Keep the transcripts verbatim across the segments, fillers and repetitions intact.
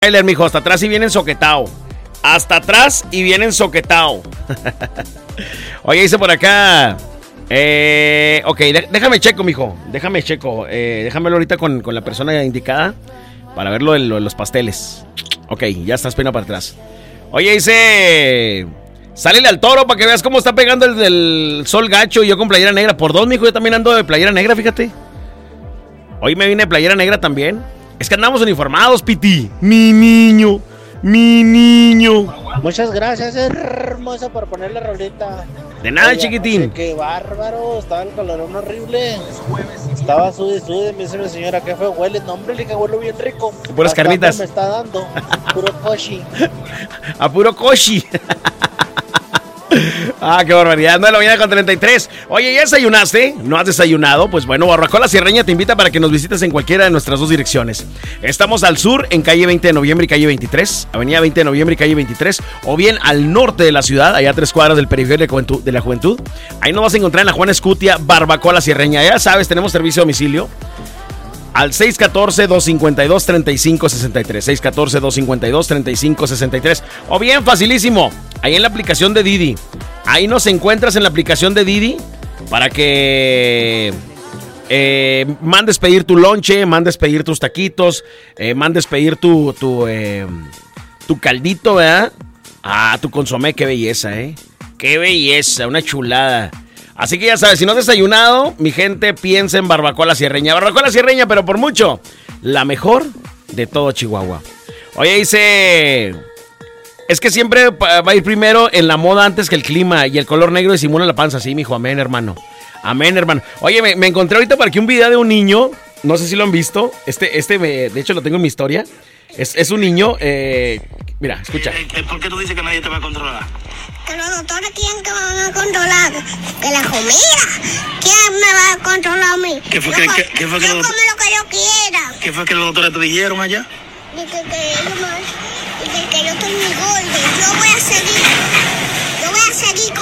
trailer, mijo, hasta atrás y viene ensoquetado. Hasta atrás y viene ensoquetado. Oye, dice por acá. Eh, ok, de- déjame checo, mijo. Déjame checo. Eh, déjamelo ahorita con, con la persona indicada para ver lo de, lo de los pasteles. Ok, ya estás pena para atrás. Oye, dice. Sálele al toro para que veas cómo está pegando el del sol gacho. Y yo con playera negra. Por dos, mijo, yo también ando de playera negra, fíjate. Hoy me vine de playera negra también. Es que andamos uniformados, Piti. Mi niño, mi niño. Muchas gracias, hermosa, por poner la rolita. De nada, Oye, chiquitín. anoche, qué bárbaro, estaba el calorón horrible. Estaba sude, sude, me dice mi señora, ¿qué fue? Huele, no, hombre, le dije, huele bien rico. Puras Hasta carnitas. hambre me está dando, puro koshi. A puro koshi. Ah, qué barbaridad. nueve de la mañana con treinta y tres. Oye, ¿ya desayunaste? ¿No has desayunado? Pues bueno, Barbacoa Sierreña te invita para que nos visites en cualquiera de nuestras dos direcciones. Estamos al sur, en calle veinte de noviembre y calle veintitrés, avenida veinte de noviembre y calle veintitrés, o bien al norte de la ciudad, allá a tres cuadras del periférico de, Juventud, de la Juventud. Ahí nos vas a encontrar en la Juan Escutia, Barbacoa Sierreña. Ya sabes, tenemos servicio a domicilio al seis uno cuatro, dos cinco dos, tres cinco seis tres, seis uno cuatro, dos cinco dos, tres cinco seis tres, o bien facilísimo, ahí en la aplicación de Didi. Ahí nos encuentras en la aplicación de Didi para que eh, mandes pedir tu lonche, mandes pedir tus taquitos, eh, mandes pedir tu tu, eh, tu caldito, ¿verdad? Ah, tu consomé, qué belleza, ¿eh? Qué belleza, una chulada. Así que ya sabes, si no has desayunado, mi gente, piensa en Barbacoa La Sierreña. Barbacoa La Sierreña, pero por mucho, la mejor de todo Chihuahua. Oye, dice... Es que siempre va a ir primero en la moda antes que el clima, y el color negro disimula la panza. Sí, mijo, amén, hermano. Amén, hermano. Oye, me, me encontré ahorita por aquí un video de un niño. No sé si lo han visto. Este, este me, de hecho, lo tengo en mi historia. Es, es un niño... Eh, mira, escucha. ¿Por qué tú dices que nadie te va a controlar? Que los doctores quieren que me van a controlar. Que la comida. ¿Quién me va a controlar a mí? ¿Qué fue yo que- co- qué- qué fue que yo los- como lo que yo quiera. ¿Qué fue que los doctores te dijeron allá? Dice que, que ellos me- dice que yo estoy muy gordo. Yo voy a seguir. Yo voy a seguir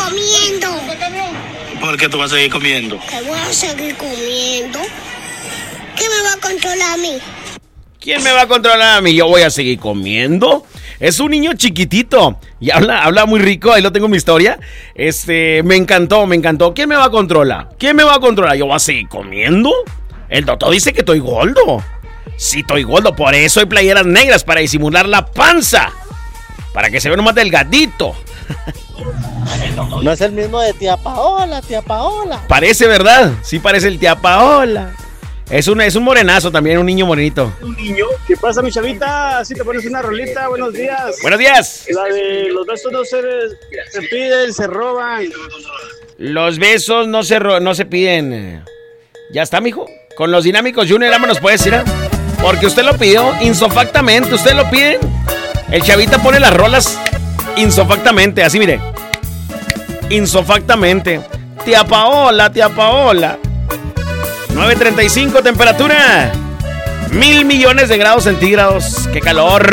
comiendo. ¿Por qué tú vas a seguir comiendo? Que voy a seguir comiendo. ¿Quién me va a controlar a mí? ¿Quién me va a controlar a mí? Yo voy a seguir comiendo. Es un niño chiquitito y habla, habla muy rico. Ahí lo tengo en mi historia. Este, me encantó, me encantó. ¿Quién me va a controlar? ¿Quién me va a controlar? ¿Yo voy a seguir comiendo? El doctor dice que estoy gordo. Sí, estoy gordo. Por eso hay playeras negras para disimular la panza. Para que se vea nomás delgadito. No es el mismo de tía Paola, tía Paola. Parece, ¿verdad? Sí parece el tía Paola. Es un, es un morenazo también, un niño morenito. Un niño. ¿Qué pasa, mi chavita? Si te pones una rolita, buenos días. Buenos días. La de los besos no se, se piden, se roban. Los besos no se, ro- no se piden. ¿Ya está, mijo? Con los dinámicos Junior Ama nos puedes ir, ¿eh? Porque usted lo pidió insofactamente. Usted lo pide. El chavita pone las rolas insofactamente. Así, mire. Insofactamente. Tía Paola, tía Paola. nueve treinta y cinco temperatura. Mil millones de grados centígrados. ¡Qué calor!